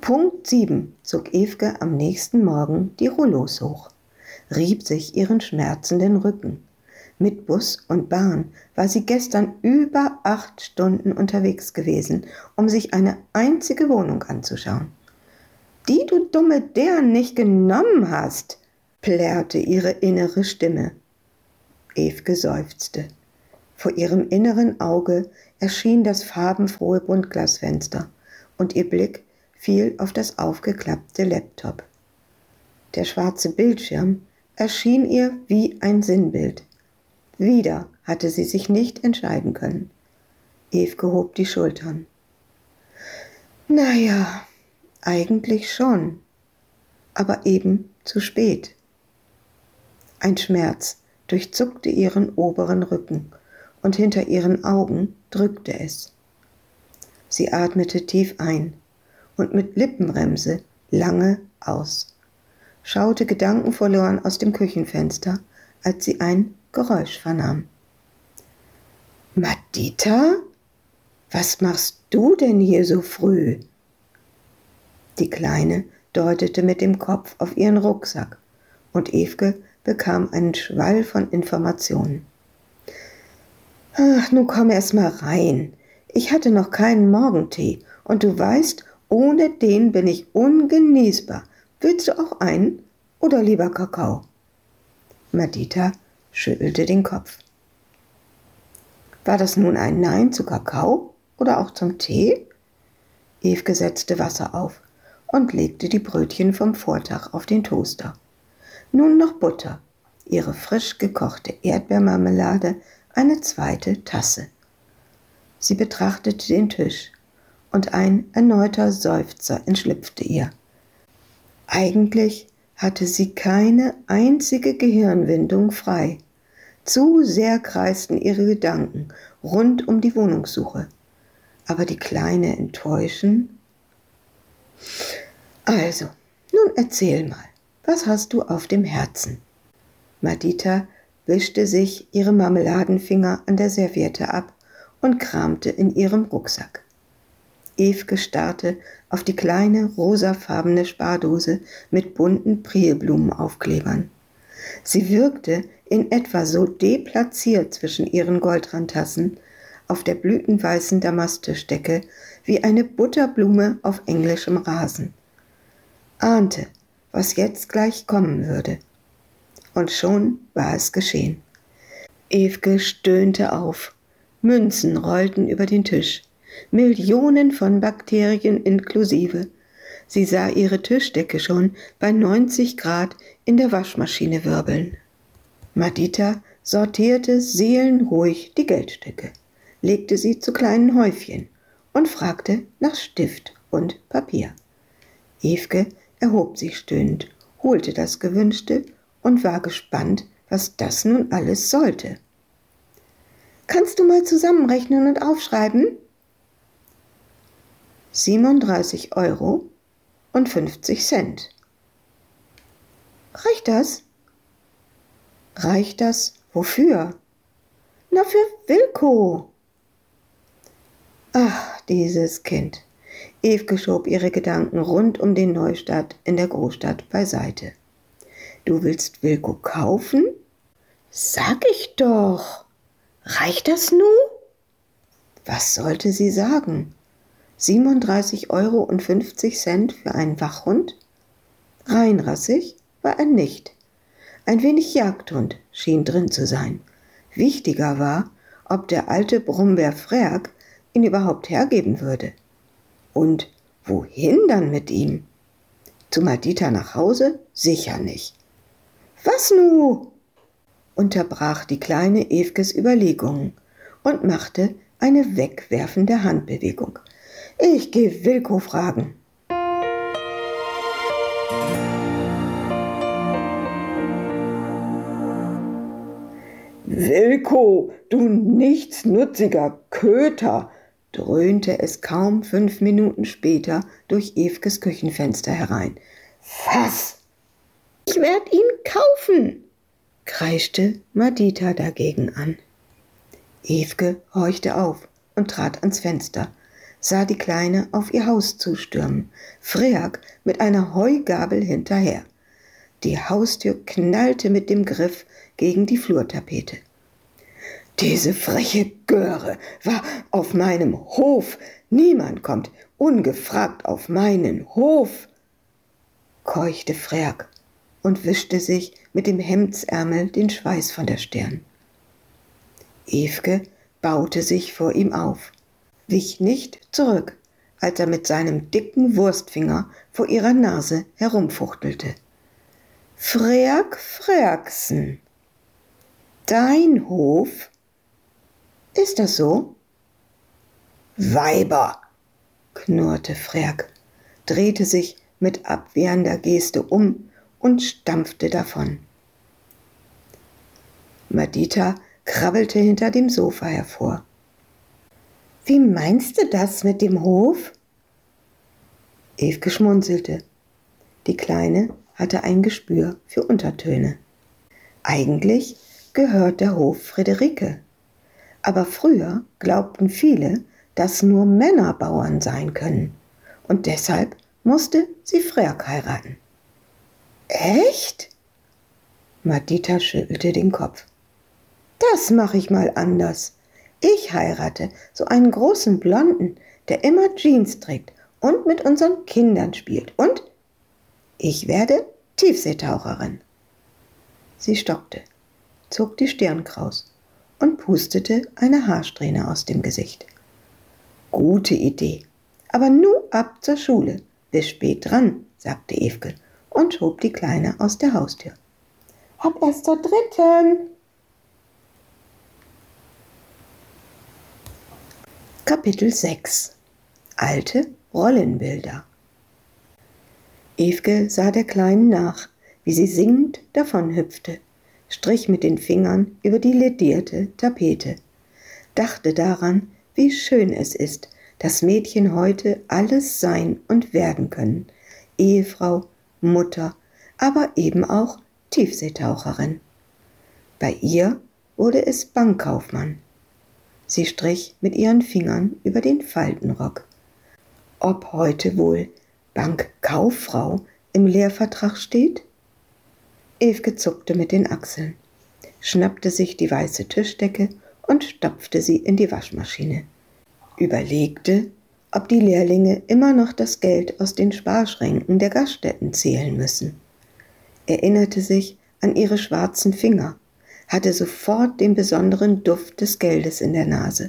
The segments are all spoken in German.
Punkt 7 zog Ewke am nächsten Morgen die Rouleaus hoch, rieb sich ihren schmerzenden Rücken. Mit Bus und Bahn war sie gestern über 8 Stunden unterwegs gewesen, um sich eine einzige Wohnung anzuschauen. »Die du dumme Dern nicht genommen hast«, plärrte ihre innere Stimme. Ewke seufzte. Vor ihrem inneren Auge erschien das farbenfrohe Buntglasfenster und ihr Blick fiel auf das aufgeklappte Laptop. Der schwarze Bildschirm erschien ihr wie ein Sinnbild. Wieder hatte sie sich nicht entscheiden können. Ewke hob die Schultern. »Naja, eigentlich schon, aber eben zu spät.« Ein Schmerz durchzuckte ihren oberen Rücken und hinter ihren Augen drückte es. Sie atmete tief ein und mit Lippenbremse lange aus, schaute gedankenverloren aus dem Küchenfenster, als sie ein Geräusch vernahm. »Madita, was machst du denn hier so früh?« Die Kleine deutete mit dem Kopf auf ihren Rucksack und Ewke bekam einen Schwall von Informationen. »Ach, nun komm erst mal rein. Ich hatte noch keinen Morgentee und du weißt, ohne den bin ich ungenießbar. Willst du auch einen oder lieber Kakao?« Madita schüttelte den Kopf. War das nun ein Nein zu Kakao oder auch zum Tee? Ewke setzte Wasser auf und legte die Brötchen vom Vortag auf den Toaster. Nun noch Butter, ihre frisch gekochte Erdbeermarmelade, eine zweite Tasse. Sie betrachtete den Tisch und ein erneuter Seufzer entschlüpfte ihr. Eigentlich hatte sie keine einzige Gehirnwindung frei. Zu sehr kreisten ihre Gedanken rund um die Wohnungssuche. Aber die Kleine enttäuschen? Also, nun erzähl mal, was hast du auf dem Herzen? Madita wischte sich ihre Marmeladenfinger an der Serviette ab und kramte in ihrem Rucksack. Ewke starrte auf die kleine rosafarbene Spardose mit bunten Prielblumenaufklebern. Sie wirkte in etwa so deplatziert zwischen ihren Goldrandtassen auf der blütenweißen Damasttischdecke wie eine Butterblume auf englischem Rasen. Ahnte, was jetzt gleich kommen würde. Und schon war es geschehen. Ewke stöhnte auf. Münzen rollten über den Tisch. Millionen von Bakterien inklusive. Sie sah ihre Tischdecke schon bei 90 Grad in der Waschmaschine wirbeln. Madita sortierte seelenruhig die Geldstücke, legte sie zu kleinen Häufchen und fragte nach Stift und Papier. Ewke erhob sich stöhnend, holte das Gewünschte und war gespannt, was das nun alles sollte. »Kannst du mal zusammenrechnen und aufschreiben?« 37,50 €. »Reicht das?« »Reicht das wofür?« »Na, für Wilko.« Ach, dieses Kind. Ewke schob ihre Gedanken rund um den Neustart in der Großstadt beiseite. »Du willst Wilko kaufen?« »Sag ich doch. Reicht das nu?« Was sollte sie sagen? 37,50 € für einen Wachhund? Reinrassig war er nicht. Ein wenig Jagdhund schien drin zu sein. Wichtiger war, ob der alte Brummbär Frerk ihn überhaupt hergeben würde. Und wohin dann mit ihm? Zu Madita nach Hause? Sicher nicht. »Was nu?« unterbrach die kleine Ewkes Überlegungen und machte eine wegwerfende Handbewegung. »Ich geh Wilko fragen.« »Wilko, du nichtsnutziger Köter«, dröhnte es kaum 5 Minuten später durch Ewkes Küchenfenster herein. »Was?« »Ich werd ihn kaufen«, kreischte Madita dagegen an. Ewke horchte auf und trat ans Fenster. sah die Kleine auf ihr Haus zustürmen, Freak mit einer Heugabel hinterher. Die Haustür knallte mit dem Griff gegen die Flurtapete. »Diese freche Göre war auf meinem Hof. Niemand kommt ungefragt auf meinen Hof«, keuchte Freak und wischte sich mit dem Hemdsärmel den Schweiß von der Stirn. Evke baute sich vor ihm auf, wich nicht zurück, als er mit seinem dicken Wurstfinger vor ihrer Nase herumfuchtelte. »Freak Freaksen, dein Hof? Ist das so?« »Weiber«, knurrte Freak, drehte sich mit abwehrender Geste um und stampfte davon. Madita krabbelte hinter dem Sofa hervor. »Wie meinst du das mit dem Hof?« Evke schmunzelte. Die Kleine hatte ein Gespür für Untertöne. Eigentlich gehört der Hof Friederike. Aber früher glaubten viele, dass nur Männer Bauern sein können. Und deshalb musste sie Freak heiraten. »Echt?« Madita schüttelte den Kopf. »Das mache ich mal anders. Ich heirate so einen großen Blonden, der immer Jeans trägt und mit unseren Kindern spielt. Und ich werde Tiefseetaucherin.« Sie stockte, zog die Stirn kraus und pustete eine Haarsträhne aus dem Gesicht. »Gute Idee, aber nur ab zur Schule. Bis spät dran«, sagte Evke und schob die Kleine aus der Haustür. »Ab erst zur 3. Kapitel 6 – Alte Rollenbilder. Evke sah der Kleinen nach, wie sie singend davonhüpfte, strich mit den Fingern über die ledierte Tapete, dachte daran, wie schön es ist, dass Mädchen heute alles sein und werden können, Ehefrau, Mutter, aber eben auch Tiefseetaucherin. Bei ihr wurde es Bankkaufmann. Sie strich mit ihren Fingern über den Faltenrock. Ob heute wohl Bankkauffrau im Lehrvertrag steht? Evke zuckte mit den Achseln, schnappte sich die weiße Tischdecke und stopfte sie in die Waschmaschine. Überlegte, ob die Lehrlinge immer noch das Geld aus den Sparschränken der Gaststätten zählen müssen. Erinnerte sich an ihre schwarzen Finger, hatte sofort den besonderen Duft des Geldes in der Nase.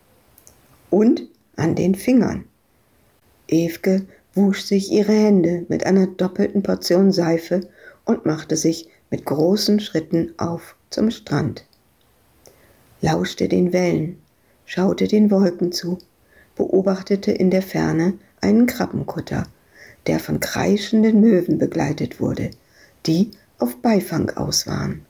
Und an den Fingern. Evke wusch sich ihre Hände mit einer doppelten Portion Seife und machte sich mit großen Schritten auf zum Strand. Lauschte den Wellen, schaute den Wolken zu, beobachtete in der Ferne einen Krabbenkutter, der von kreischenden Möwen begleitet wurde, die auf Beifang aus waren.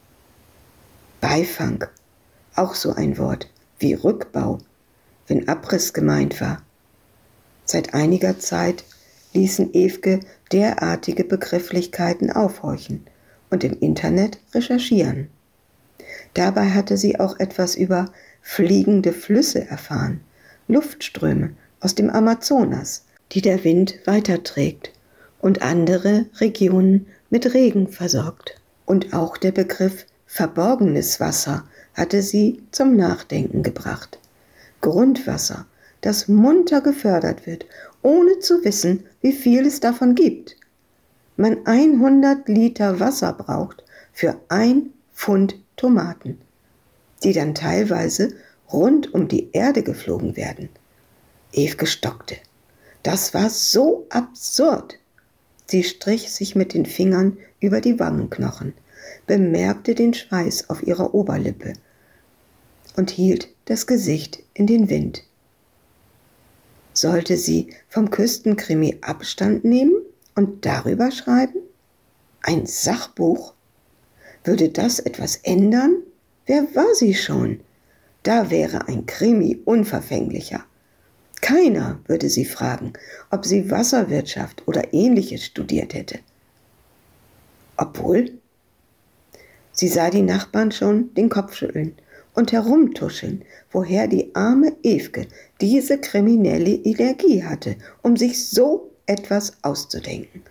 Beifang, auch so ein Wort wie Rückbau, wenn Abriss gemeint war. Seit einiger Zeit ließen Evke derartige Begrifflichkeiten aufhorchen und im Internet recherchieren. Dabei hatte sie auch etwas über fliegende Flüsse erfahren, Luftströme aus dem Amazonas, die der Wind weiterträgt und andere Regionen mit Regen versorgt. Und auch der Begriff verborgenes Wasser hatte sie zum Nachdenken gebracht. Grundwasser, das munter gefördert wird, ohne zu wissen, wie viel es davon gibt. Man 100 Liter Wasser braucht für 1 Pfund Tomaten, die dann teilweise rund um die Erde geflogen werden. Evke stockte. Das war so absurd. Sie strich sich mit den Fingern über die Wangenknochen, bemerkte den Schweiß auf ihrer Oberlippe und hielt das Gesicht in den Wind. Sollte sie vom Küstenkrimi Abstand nehmen und darüber schreiben? Ein Sachbuch? Würde das etwas ändern? Wer war sie schon? Da wäre ein Krimi unverfänglicher. Keiner würde sie fragen, ob sie Wasserwirtschaft oder Ähnliches studiert hätte. Obwohl, sie sah die Nachbarn schon den Kopf schütteln und herumtuscheln, woher die arme Evke diese kriminelle Energie hatte, um sich so etwas auszudenken.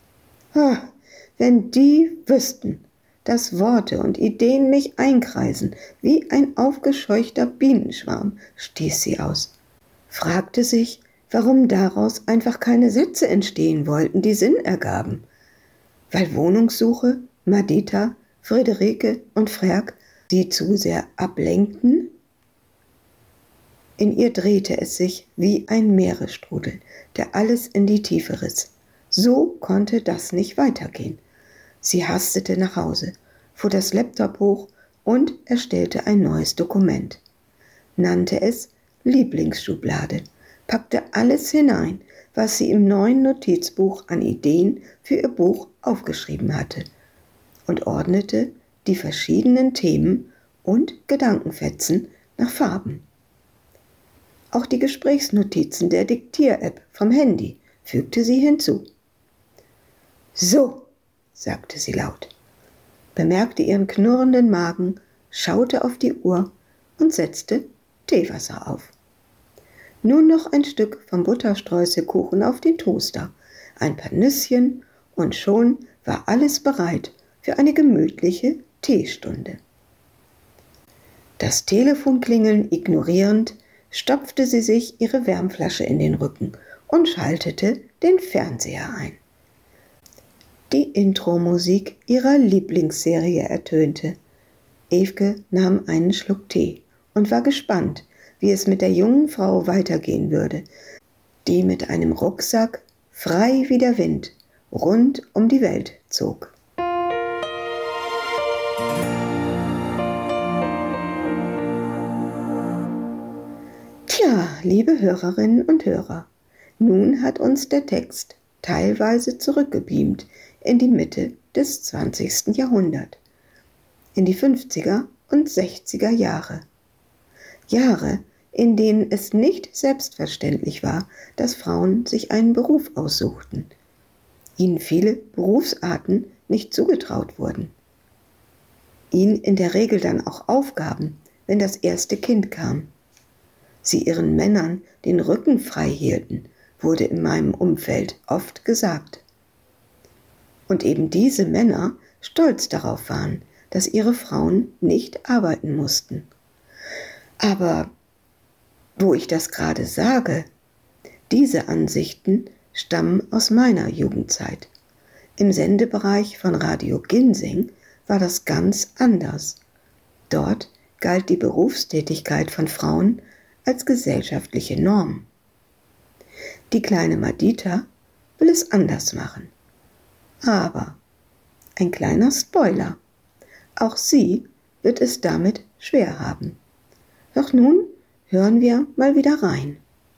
Wenn die wüssten, dass Worte und Ideen mich einkreisen wie ein aufgescheuchter Bienenschwarm, stieß sie aus, fragte sich, warum daraus einfach keine Sätze entstehen wollten, die Sinn ergaben. Weil Wohnungssuche, Madita, Friederike und Frerk sie zu sehr ablenkten? In ihr drehte es sich wie ein Meeresstrudel, der alles in die Tiefe riss. So konnte das nicht weitergehen. Sie hastete nach Hause, fuhr das Laptop hoch und erstellte ein neues Dokument. Nannte es Lieblingsschublade, packte alles hinein, was sie im neuen Notizbuch an Ideen für ihr Buch aufgeschrieben hatte, und ordnete die verschiedenen Themen und Gedankenfetzen nach Farben. Auch die Gesprächsnotizen der Diktier-App vom Handy fügte sie hinzu. »So«, sagte sie laut, bemerkte ihren knurrenden Magen, schaute auf die Uhr und setzte Teewasser auf. Nun noch ein Stück vom Butterstreuselkuchen auf den Toaster, ein paar Nüsschen und schon war alles bereit für eine gemütliche Teestunde. Das Telefonklingeln ignorierend, stopfte sie sich ihre Wärmflasche in den Rücken und schaltete den Fernseher ein. Die Intro-Musik ihrer Lieblingsserie ertönte. Evke nahm einen Schluck Tee und war gespannt, wie es mit der jungen Frau weitergehen würde, die mit einem Rucksack, frei wie der Wind, rund um die Welt zog. Tja, liebe Hörerinnen und Hörer, nun hat uns der Text teilweise zurückgebeamt in die Mitte des 20. Jahrhunderts, in die 50er und 60er Jahre. Jahre, in denen es nicht selbstverständlich war, dass Frauen sich einen Beruf aussuchten, ihnen viele Berufsarten nicht zugetraut wurden, ihnen in der Regel dann auch Aufgaben, wenn das erste Kind kam, sie ihren Männern den Rücken frei hielten, wurde in meinem Umfeld oft gesagt. Und eben diese Männer stolz darauf waren, dass ihre Frauen nicht arbeiten mussten. Aber wo ich das gerade sage, diese Ansichten stammen aus meiner Jugendzeit. Im Sendebereich von Radio Ginseng war das ganz anders. Dort galt die Berufstätigkeit von Frauen als gesellschaftliche Norm. Die kleine Madita will es anders machen. Aber ein kleiner Spoiler, auch sie wird es damit schwer haben. Doch nun hören wir mal wieder rein.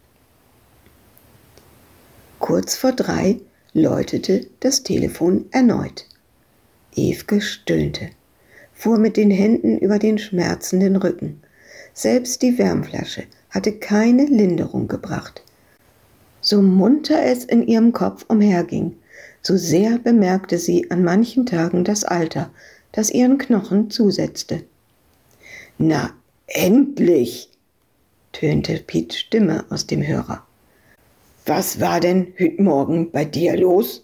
Kurz vor 3 läutete das Telefon erneut. Evke stöhnte, fuhr mit den Händen über den schmerzenden Rücken. Selbst die Wärmflasche hatte keine Linderung gebracht. So munter es in ihrem Kopf umherging, so sehr bemerkte sie an manchen Tagen das Alter, das ihren Knochen zusetzte. »Na, endlich«, tönte Piets Stimme aus dem Hörer. »Was war denn heut Morgen bei dir los?«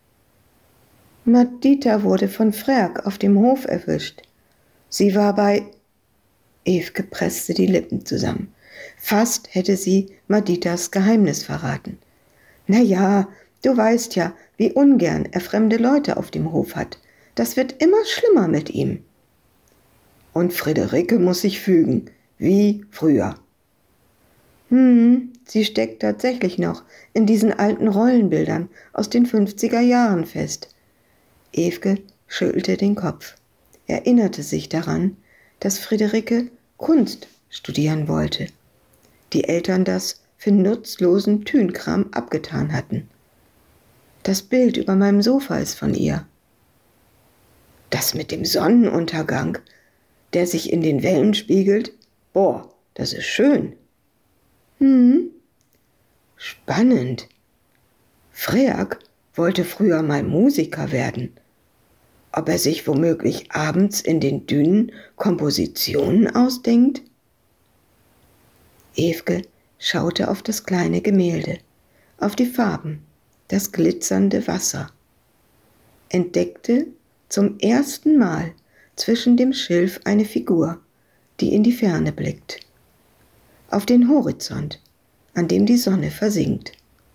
Madita wurde von Frerk auf dem Hof erwischt. Sie war bei... Evke presste die Lippen zusammen. Fast hätte sie Maditas Geheimnis verraten. »Na ja, du weißt ja, wie ungern er fremde Leute auf dem Hof hat. Das wird immer schlimmer mit ihm.« »Und Friederike muss sich fügen, wie früher.« Sie steckt tatsächlich noch in diesen alten Rollenbildern aus den 50er Jahren fest. Evke schüttelte den Kopf, erinnerte sich daran, dass Friederike Kunst studieren wollte. Die Eltern das für nutzlosen Tünkram abgetan hatten. Das Bild über meinem Sofa ist von ihr. Das mit dem Sonnenuntergang, der sich in den Wellen spiegelt? Boah, das ist schön. Spannend. Frerk wollte früher mal Musiker werden. ob er sich womöglich abends in den Dünen Kompositionen ausdenkt? Evke schaute auf das kleine Gemälde, auf die Farben, das glitzernde Wasser, entdeckte zum ersten Mal zwischen dem Schilf eine Figur, die in die Ferne blickt, auf den Horizont, an dem die Sonne versinkt.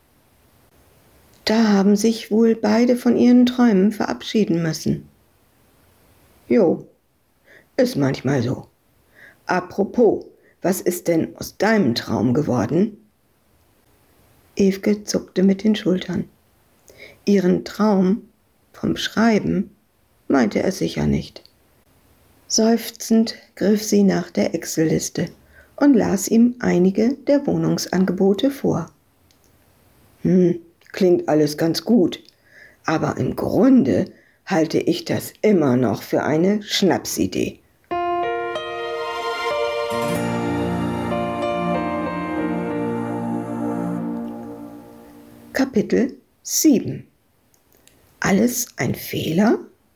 Da haben sich wohl beide von ihren Träumen verabschieden müssen. Jo, ist manchmal so. Apropos, was ist denn aus deinem Traum geworden? Evke zuckte mit den Schultern. Ihren Traum vom Schreiben meinte er sicher nicht. Seufzend griff sie nach der Excel-Liste und las ihm einige der Wohnungsangebote vor. Klingt alles ganz gut, aber im Grunde halte ich das immer noch für eine Schnapsidee. Kapitel 7. Alles ein Fehler?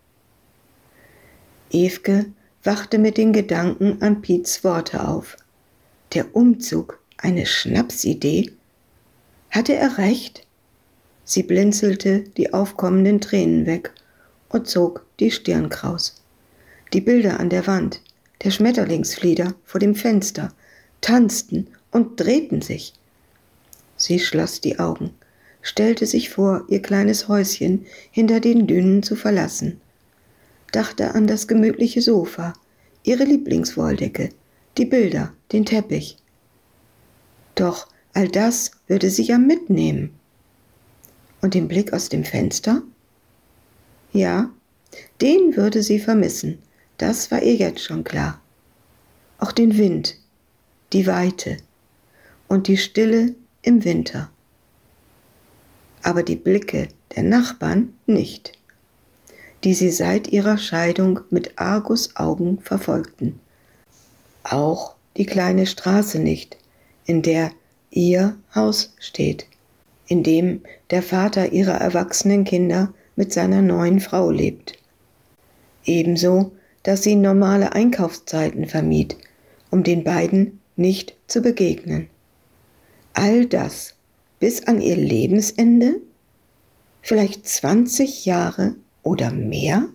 Evke wachte mit den Gedanken an Piets Worte auf. Der Umzug eine Schnapsidee? Hatte er recht? Sie blinzelte die aufkommenden Tränen weg und zog die Stirn kraus. Die Bilder an der Wand, der Schmetterlingsflieder vor dem Fenster, tanzten und drehten sich. Sie schloss die Augen, stellte sich vor, ihr kleines Häuschen hinter den Dünen zu verlassen, dachte an das gemütliche Sofa, ihre Lieblingswolldecke, die Bilder, den Teppich. Doch all das würde sie ja mitnehmen. Und den Blick aus dem Fenster? Ja, den würde sie vermissen, das war ihr jetzt schon klar. Auch den Wind, die Weite und die Stille im Winter. Aber die Blicke der Nachbarn nicht, die sie seit ihrer Scheidung mit Argusaugen verfolgten. Auch die kleine Straße nicht, in der ihr Haus steht, in dem der Vater ihrer erwachsenen Kinder mit seiner neuen Frau lebt. Ebenso, dass sie normale Einkaufszeiten vermied, um den beiden nicht zu begegnen. All das bis an ihr Lebensende? Vielleicht 20 Jahre oder mehr?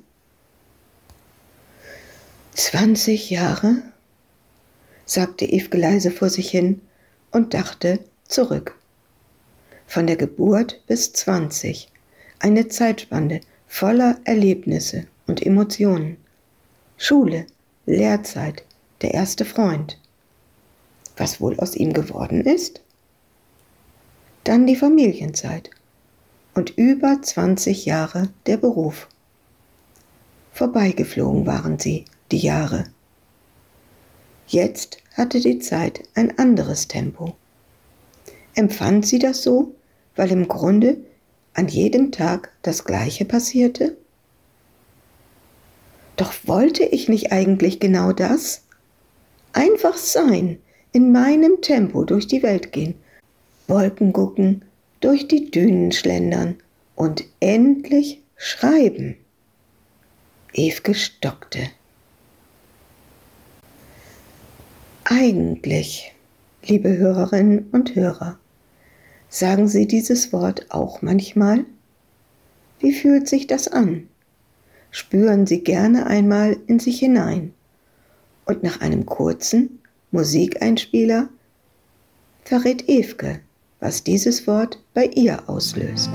20 Jahre? Sagte Evke leise vor sich hin und dachte zurück. Von der Geburt bis 20, eine Zeitspanne voller Erlebnisse und Emotionen. Schule, Lehrzeit, der erste Freund. Was wohl aus ihm geworden ist? Dann die Familienzeit und über 20 Jahre der Beruf. Vorbeigeflogen waren sie, die Jahre. Jetzt hatte die Zeit ein anderes Tempo. Empfand sie das so, weil im Grunde an jedem Tag das Gleiche passierte? Doch wollte ich nicht eigentlich genau das? Einfach sein, in meinem Tempo durch die Welt gehen, Wolken gucken, durch die Dünen schlendern und endlich schreiben. Evke stockte. Eigentlich, liebe Hörerinnen und Hörer, sagen Sie dieses Wort auch manchmal? Wie fühlt sich das an? Spüren Sie gerne einmal in sich hinein. Und nach einem kurzen Musikeinspieler verrät Evke, was dieses Wort bei ihr auslöst.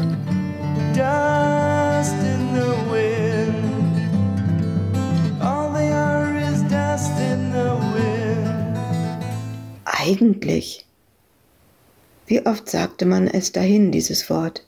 Dust in the wind. All they are is dust in the wind. Eigentlich. Wie oft sagte man es dahin, dieses Wort?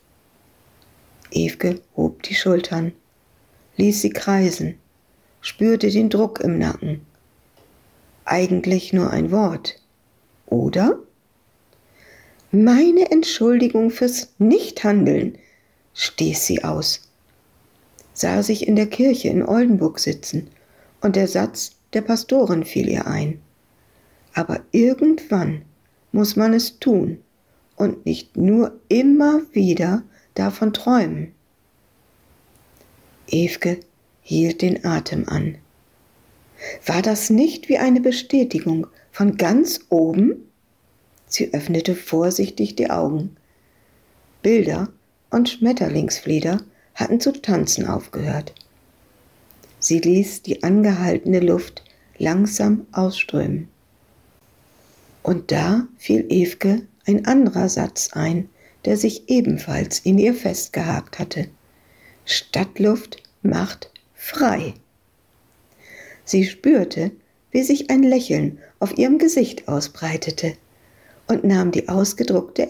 Evke hob die Schultern, ließ sie kreisen, spürte den Druck im Nacken. Eigentlich nur ein Wort, oder? Meine Entschuldigung fürs Nichthandeln, stieß sie aus, sah sich in der Kirche in Oldenburg sitzen und der Satz der Pastorin fiel ihr ein. Aber irgendwann muss man es tun und nicht nur immer wieder davon träumen. Evke hielt den Atem an. War das nicht wie eine Bestätigung von ganz oben? Sie öffnete vorsichtig die Augen. Bilder und Schmetterlingsflieder hatten zu tanzen aufgehört. Sie ließ die angehaltene Luft langsam ausströmen. Und da fiel Ewke ein anderer Satz ein, der sich ebenfalls in ihr festgehakt hatte. Stadtluft macht frei. Sie spürte, wie sich ein Lächeln auf ihrem Gesicht ausbreitete und nahm die ausgedruckte